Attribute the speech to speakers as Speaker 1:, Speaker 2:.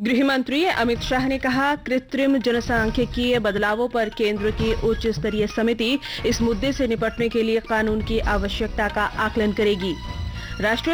Speaker 1: गृह मंत्री अमित शाह ने कहा, कृत्रिम जनसांख्यिकीय बदलावों पर केंद्र की उच्च स्तरीय समिति इस मुद्दे से निपटने के लिए कानून की आवश्यकता का आकलन करेगी। राष्ट्रीय